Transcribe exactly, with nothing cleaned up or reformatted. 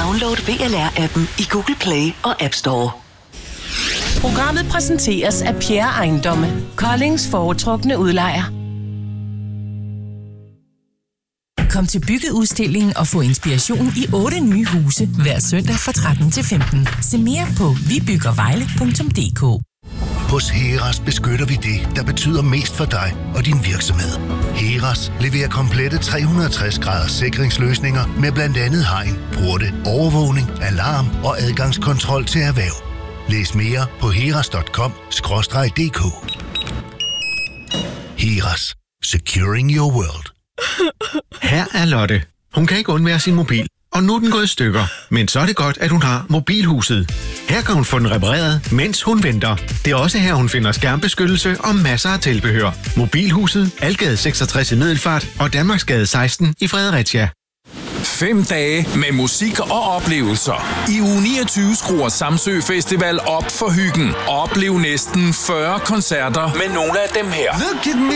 Download V L R-appen i Google Play og App Store. Programmet præsenteres af Pierre Ejendomme, Koldings foretrukne udlejer. Kom til Byggeudstillingen og få inspiration i otte nye huse hver søndag fra tretten til femten. Se mere på vi bygger vejle punktum d k. Hos Heras beskytter vi det, der betyder mest for dig og din virksomhed. Heras leverer komplette tre hundrede og tres graders sikringsløsninger med blandt andet hegn, porte, overvågning, alarm og adgangskontrol til erhverv. Læs mere på heras punktum com skråstreg d k. Heras. Securing your world. Her er Lotte. Hun kan ikke undvære sin mobil, og nu er den gået i stykker. Men så er det godt, at hun har Mobilhuset. Her kan hun få den repareret, mens hun venter. Det er også her, hun finder skærmbeskyttelse og masser af tilbehør. Mobilhuset, Algade seksogtres i Middelfart og Danmarksgade seksten i Fredericia. Fem dage med musik og oplevelser. I uge niogtyve skruer Samsø Festival op for hyggen. Oplev næsten fyrre koncerter med nogle af dem her.